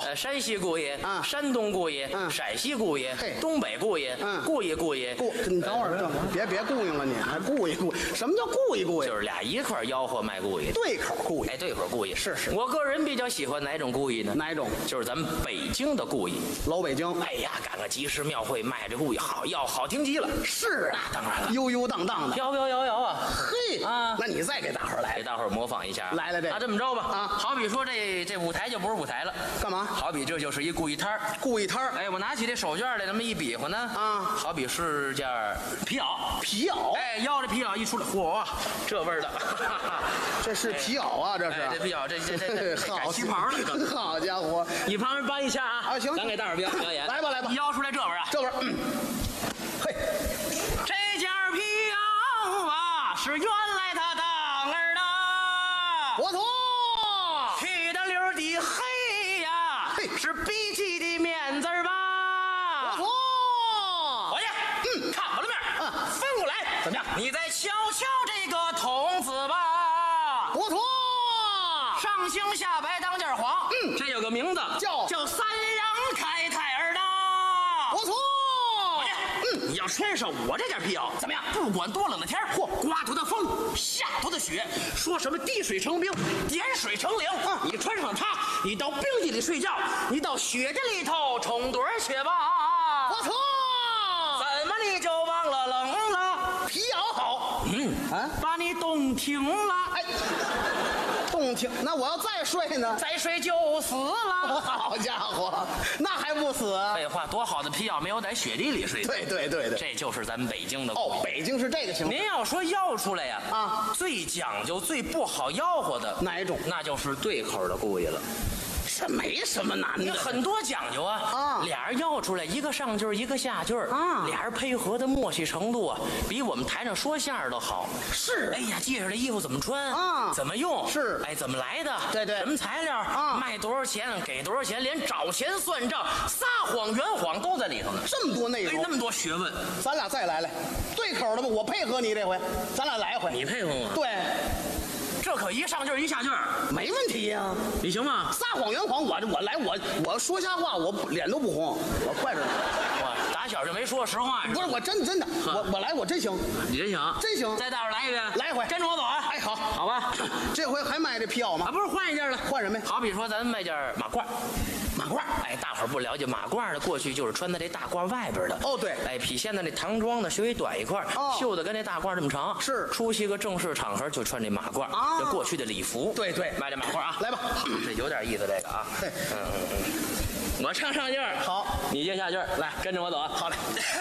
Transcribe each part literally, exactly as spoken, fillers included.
呃，山西故意， 啊山东故意， 嗯陕西故意嘿， 东北故意， 嗯故意故意， 故，你等会儿，等会儿别别故意了你，还故意故意？什么叫故意故意？ 就是俩一块儿吆喝卖故意。 对口故意。 哎，对口故意是是我个人比较喜欢哪种故意呢？ 哪一种？ 就是咱们北京的故意。 老北京。 哎呀，赶个集市庙会卖这故意好，要好听极了。 是啊， 当然了悠悠荡荡的。 摇摇摇摇啊！ 嘿啊那你再给大伙儿来给大伙儿模仿一下啊。 来来这个那这么着吧啊好比说这这舞台就不是舞台了， 干嘛？ 好比这就是一故意摊儿。 故意摊儿。 哎，我拿起这手绢来，这么一比划呢， 啊好比是件皮袄， 皮袄。 哎，腰这皮袄一出来，嚯，这味儿的， 这是皮袄啊，这是。 哎，这皮袄，这这这这这好改旗袍了，这好家伙， 你旁边搬一下啊， 啊行咱给大伙儿表表演， 来吧来吧腰出来这味儿啊， 这玩意儿，嗯嘿， 这件皮袄啊，是原来他当儿的， 我脱， 去的溜儿的黑呀， 嘿是笔记的面字儿吧？ 我脱， 我呀，嗯，看我的面儿， 嗯分过来， 怎么样你再瞧瞧这个童子吧， 我脱， 上兴下白当间黄， 嗯这有个名字叫叫三阳开泰儿的。 我脱， 嗯，你要穿上我这件皮袄，怎么样？不管多冷的天儿，嚯，刮头的风，下头的雪，说什么滴水成冰，点水成凉， 嗯你穿上它，你到冰地里睡觉，你到雪地里头冲盹儿去吧。 我脱， 怎么你就忘了冷了？ 皮袄好， 嗯， 啊把你冻停了， 哎，动听。那我要再睡呢？ 再睡就死了。 好家伙，那还不死啊？ 废话，多好的皮袄没有在雪地里睡的。 对对对对。 这就是咱们北京的故哦， 意。 北京是这个情况。 您要说吆出来呀， 啊最讲究、最不好吆喝的哪一种？ 那就是对口的故意了。 这没什么难的。 你很多讲究啊， 啊俩人吆出来，一个上句儿一个下句儿啊俩人配合的默契程度啊，比我们台上说相声都好。 是哎呀，介绍这衣服怎么穿啊怎么用是哎，怎么来的？ 对对什么材料啊卖多少钱？给多少钱？连找钱算账、撒谎圆谎都在里头呢。 这么多内哎， 容那，么多学问， 咱俩再来来，对口的吧，我配合你这回，咱俩来一回。 你配合我？ 对， 这可一上句儿一下句儿， 没问题呀、 你行吗？ 撒谎圆谎，我我来，我我说瞎话，我脸都不红，我快着呢。 哇，打小就没说实话是吧？ 不是我真真的，我我来，我真行， 你真行， 真行。 再大伙儿来一遍， 来一回跟着我走啊！ 哎好好吧。 这回还卖这皮袄啊， 吗？ 不是换一件了， 换什么呀？ 好比说咱们卖件马褂，马褂，哎，大伙儿不了解马褂的，过去就是穿在这大褂外边的。 哦对哎，比现在那唐装的稍微短一块， 哦袖子跟这大褂这么长。 是出席个正式场合就穿这马褂， 啊这过去的礼服。 对对卖这马褂啊， 来吧， 这有点意思这个啊。 嘿嗯嗯嗯，我唱上句儿， 好， 你接下句儿，来跟着我走啊。 好嘞。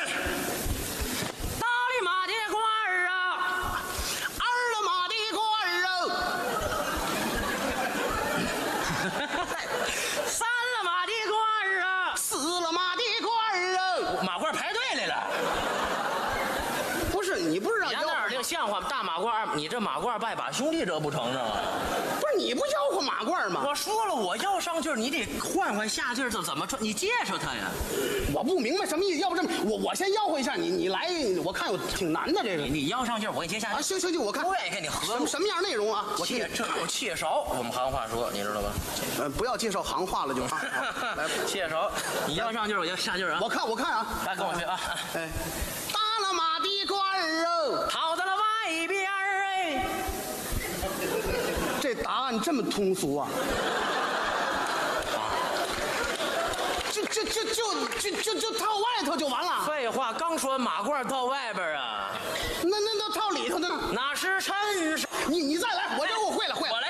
大里马的褂儿啊， 二了马的褂儿三了马的褂儿啊， 四了马的褂儿马褂排队来了。 不是你不是让吆杨大耳听像话吗？大马褂，你这马褂拜把兄弟，这不成是吗？ 不是你不吆喝马褂吗？ 我说了，我要上句儿，你得换换下句儿，这怎么穿？你介绍他呀？ 我不明白什么意思，要不这么，我我先吆喝一下，你你来，我看有挺难的这个你你要上句儿，我给你接下啊， 句儿。 行行行，我看不愿意跟你合什么什么样内容啊？我听切，这有切勺，我们行话说，你知道吧？ 呃，不要介绍行话了就。啊好来吧， 切勺，你要上句儿，我就下句儿啊。 我看我看啊， 来跟我学啊。 哎，大了马的褂儿哦， 跑到了外边儿哎， 这答案这么通俗啊？就就就就就就就套外头就完了？ 废话，刚说马褂到外边儿啊， 那那那套里头的呢？ 那是衬衫。 你你再来，我这我会了会了。 我来